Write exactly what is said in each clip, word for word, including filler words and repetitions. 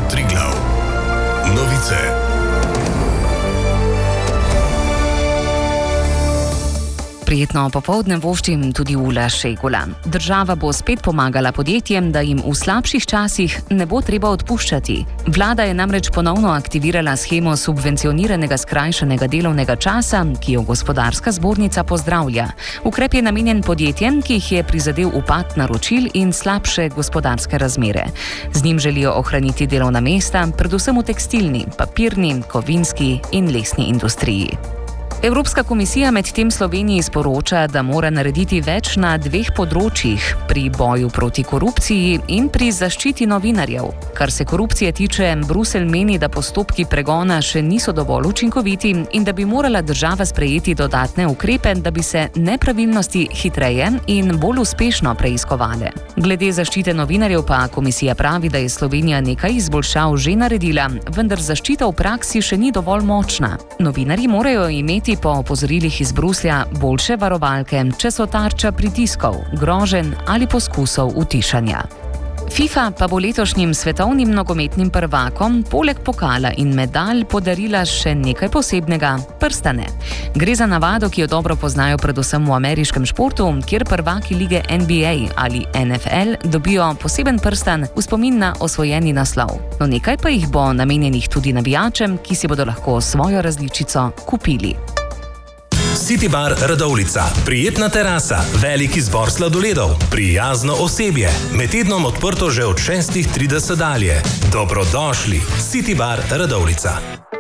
Triglav. Novice. Prijetno popoldne voščim tudi Ula Šegula. Država bo spet pomagala podjetjem, da jim v slabših časih ne bo treba odpuščati. Vlada je namreč ponovno aktivirala shemo subvencioniranega skrajšanega delovnega časa, ki jo gospodarska zbornica pozdravlja. Ukrep je namenjen podjetjem, ki jih je prizadel upad naročil in slabše gospodarske razmere. Z njim želijo ohraniti delovna mesta, predvsem v tekstilni, papirni, kovinski in lesni industriji. Evropska komisija medtem Sloveniji sporoča, da mora narediti več na dveh področjih, pri boju proti korupciji in pri zaščiti novinarjev. Kar se korupcije tiče, Bruselj meni, da postopki pregona še niso dovolj učinkoviti in da bi morala država sprejeti dodatne ukrepe, da bi se nepravilnosti hitreje in bolj uspešno preiskovale. Glede zaščite novinarjev pa komisija pravi, da je Slovenija nekaj izboljšav že naredila, vendar zaščita v praksi še ni dovolj močna. Novinarji morajo imeti po opozorilih iz Bruslja boljše varovalke, če so tarča pritiskov, groženj ali poskusov utišanja. FIFA pa bo letošnjim svetovnim nogometnim prvakom poleg pokala in medalj podarila še nekaj posebnega – prstane. Gre za navado, ki jo dobro poznajo predvsem v ameriškem športu, kjer prvaki lige N B A ali N F L dobijo poseben prstan v spomin na osvojeni naslov. No nekaj pa jih bo namenjenih tudi navijačem, ki si bodo lahko svojo različico kupili. City Bar Radovljica. Prijetna terasa, velik izbor sladoledov, prijazno osebje. Med tednom odprto že od šestih trideset dalje. Dobrodošli. City Bar Radovljica.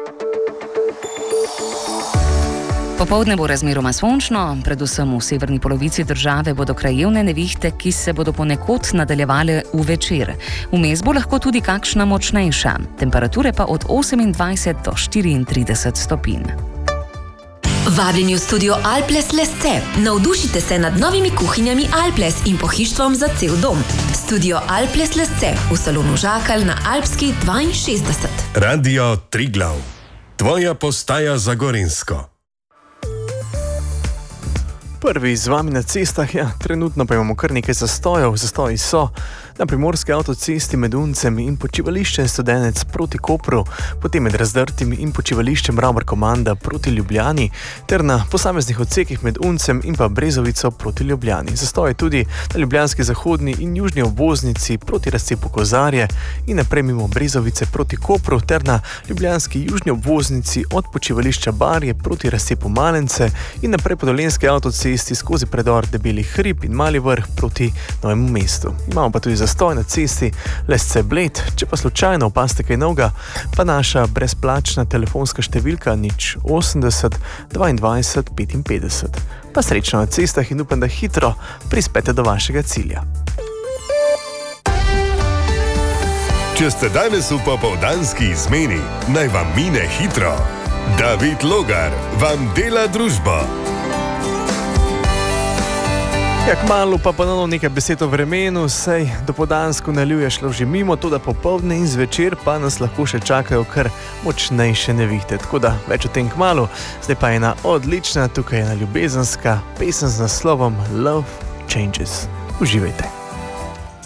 Popoldne bo razmeroma sončno, predvsem v severni polovici države bodo krajevne nevihte, ki se bodo ponekod nadaljevale v večer. Vmes bo lahko tudi kakšna močnejša, temperature pa od osemindvajset do štiriintrideset stopinj. Vabljeni v studio Alples Lesce. Navdušite se nad novimi kuhinjami Alples in pohištvom za cel dom. Studio Alples Lesce v salonu Žakalj na Alpski dvainšestdeset. Radio Triglav. Tvoja postaja za Gorenjsko. Prvi z vami na cestah, ja, trenutno pa imamo kar nekaj zastojev. Zastoji so na primorski avtocesti med Uncem in počivališčem Studenec proti Kopru, potem med Razdrtim in počivališčem Ravbar-Komanda proti Ljubljani, ter na posameznih odsekih med Uncem in pa Brezovico proti Ljubljani. Zastoj je tudi na ljubljanski zahodni in južni obvoznici proti razcepu Kozarje in naprej mimo Brezovice proti Kopru, ter na ljubljanski južni obvoznici od počivališča Barje proti razcepu Malence in naprej po dolenjski avtocesti skozi predor Debeli hrib in Mali vrh proti Novemu mestu. Imamo pa tudi zastoj na cesti Lesce-Bled. Če pa slučajno opazite kaj novega, pa naša brezplačna telefonska številka nič osemdeset dvaindvajset petinpetdeset. Pa srečno na cestah in upam, da hitro prispete do vašega cilja. Če ste danes v popoldanski izmeni, naj vam mine hitro. David Logar vam dela družbo. Ja, kmalu pa ponovno nekaj besed o vremenu, saj dopoldansko naliv je šlo že mimo, toda popoldne in zvečer pa nas lahko še čakajo kar močnejše nevihte. Tako da več o tem kmalu, zdaj pa ena odlična, tukaj ena ljubezenska pesem z naslovom Love Changes. Uživajte.